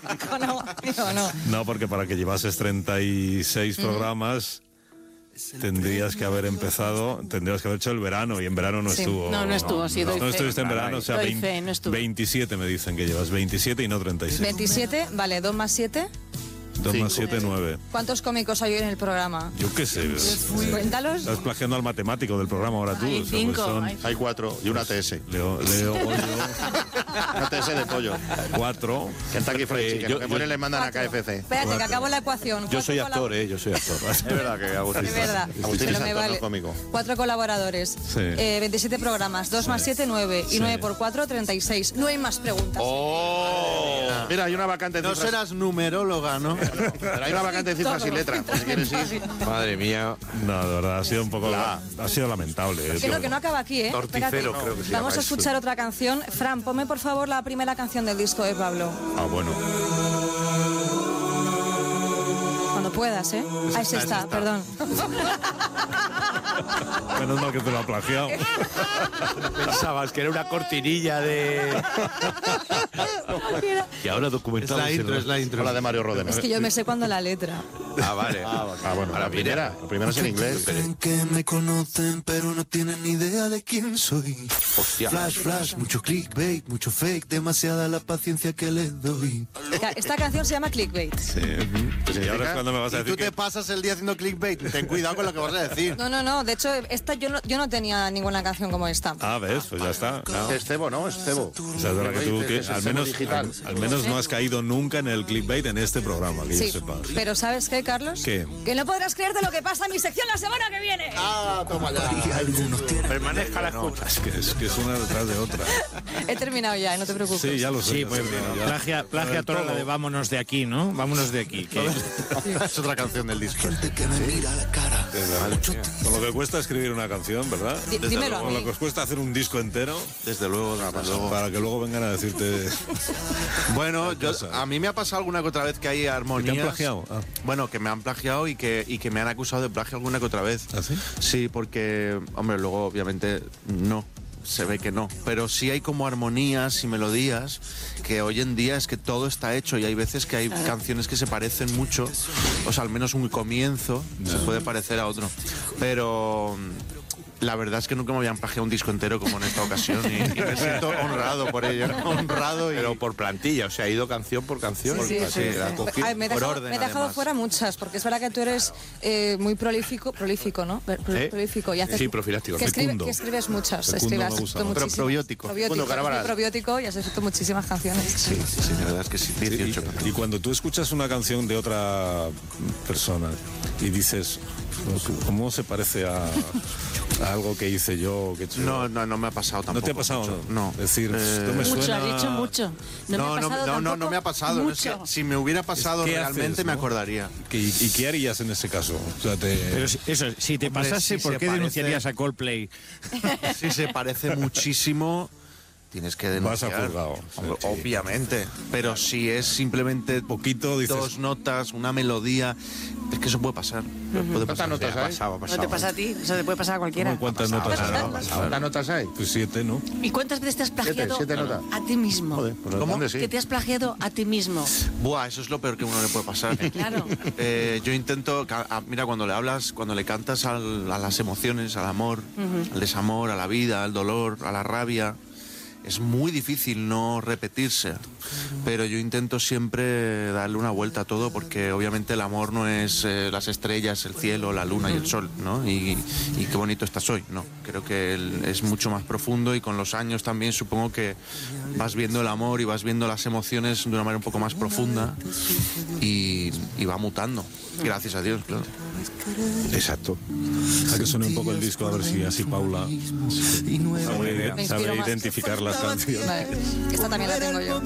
no. No, porque para que llevases 36 programas tendrías que haber hecho el verano, y en verano no estuvo. No estuvo, sí, doy No fe. estuviste en verano, o sea, Doy fe, no estuvo. 27 me dicen que llevas, 27 y no 36. 27, vale, 2 más 7. 2 más 7, 9. ¿Cuántos cómicos hay hoy en el programa? Yo qué sé. Cuéntalos. Estás plagiando al matemático del programa ahora tú. Hay 5. Hay 4 y una TS. Leo Goyo. Una TS de pollo. 4. Kentucky Fried Chicken. Lo que mueren le mandan a 4. KFC. Espérate, que acabo la ecuación. Yo soy actor, yo soy actor. Es verdad que Agustín. Es verdad. Agustín Pero es me actor, vale. no cómico. 4 colaboradores. Sí. 27 programas. 2 más 7, 9. Y 9 por 4, 36. No hay más preguntas. ¡Oh! Mira, hay una vacante de No cifras. serás numeróloga, ¿no? Pero hay una vacante de cifras y letras, por si quieres ir. Madre mía. No, de verdad, ha sido un poco... Ha sido lamentable. Que no acaba aquí, ¿eh? Torticero, Espérate. creo que se Vamos llama a escuchar otra canción. Fran, ponme por favor la primera canción del disco de Pablo. Ah, bueno. Cuando puedas, ¿eh? Ahí se está, perdón. Menos mal que te lo ha plagiado. Pensabas que era una cortinilla de... Y ahora documentado. Es la intro. La de Mario Rodena. Es que yo me sé cuando la letra. Ah, vale. Bueno, la primera es en inglés. Creen que me conocen, pero no tienen ni idea de quién soy. Hostia. Flash, mucho clickbait, mucho fake, demasiada la paciencia que les doy. Esta canción se llama Clickbait. Sí. Y ahora es cuando me vas a Y decir tú te pasas el día haciendo clickbait. Ten cuidado con lo que vas a decir. No. De hecho, esta yo no tenía ninguna canción como esta. Ah, ves, pues ya está. No. Es cebo, ¿no? Es cebo. O sea, es verdad que tú Es el al cebo menos, digital. al menos no has caído nunca en el clickbait en este programa, que yo Sí, sepa. pero ¿sabes qué, Carlos? ¿Qué? Que no podrás creerte lo que pasa en mi sección la semana que viene. Ah, toma ya. Permanezca la escucha. Es que es una detrás de otra. He terminado ya, no te preocupes. Sí, ya lo sé. Sí, ya pues sé, ya. plagia toda la de vámonos de aquí, ¿no? Vámonos de aquí. Que... Es otra canción del disco. Gente que me mira a la cara. Con lo que cuesta escribir una canción, ¿verdad? Dímelo a Con lo mí. que os cuesta hacer un disco entero, Desde luego. para que luego vengan a decirte... Bueno, cosa. a mí me ha pasado alguna que otra vez que hay armonías. ¿Que te han plagiado? Ah. Bueno, que me han plagiado y que me han acusado de plagio alguna que otra vez. ¿Ah, sí? Sí, porque, hombre, luego obviamente no. Se ve que no, pero sí hay como armonías y melodías que hoy en día es que todo está hecho y hay veces que hay canciones que se parecen mucho, o sea, al menos un comienzo se puede parecer a otro, pero la verdad es que nunca me habían plagiado un disco entero como en esta ocasión y me siento honrado por ello, honrado y... Pero por plantilla, o sea, ha ido canción por canción. Sí. La ha cogido. Ay, me he por dejado, orden, me he dejado además. fuera muchas, porque es verdad que tú eres muy prolífico, ¿no? Prolífico. Y haces, Sí, profiláctico. que Fecundo. escribes muchas. Fecundo me Has gusta escrito más. Pero muchísimas. probiótico. Bueno, Carabaral. Probiótico y has escrito muchísimas canciones. Sí, la verdad es que sí, 18 Y cuando tú escuchas una canción de otra persona y dices, ¿cómo se parece a algo que hice yo? Que he hecho yo? No me ha pasado tampoco. ¿No te ha pasado? mucho. No. Es decir, esto me Mucho, suena... has dicho mucho. No me ha pasado tampoco no me ha pasado. mucho. Es que si me hubiera pasado ¿Qué realmente haces, me no? acordaría. ¿Y qué harías en ese caso? O sea, Pero eso, si te Hombre, pasase, si ¿por se qué parece- denunciarías a Coldplay? Si se parece muchísimo, tienes que Vas a denunciar. juzgado. Hombre, Sí. Obviamente. Pero si es simplemente Poquito, dices... dos notas, una melodía, es que eso puede pasar. Puede pasar. notas hay? Pasaba. No te pasa a ti, eso te puede pasar a cualquiera. ¿Cuántas notas hay? ¿Cuántas notas hay? Pues 7, ¿no? ¿Y cuántas veces te has plagiado Siete notas. a ti mismo? Joder, pues responde sí. Que te has plagiado a ti mismo. Buah, eso es lo peor que a uno le puede pasar. Claro. Yo intento, mira, cuando le hablas, cuando le cantas a las emociones, al amor, al desamor, a la vida, al dolor, a la rabia, es muy difícil no repetirse, pero yo intento siempre darle una vuelta a todo porque obviamente el amor no es las estrellas, el cielo, la luna y el sol, ¿no? Y qué bonito estás hoy, ¿no? Creo que es mucho más profundo y con los años también supongo que vas viendo el amor y vas viendo las emociones de una manera un poco más profunda y va mutando, gracias a Dios, claro. Exacto. A que suene un poco el disco, a ver si así Paula Y nueva sabe Me inspiro más. identificar las canciones. Vale, esta también la tengo yo.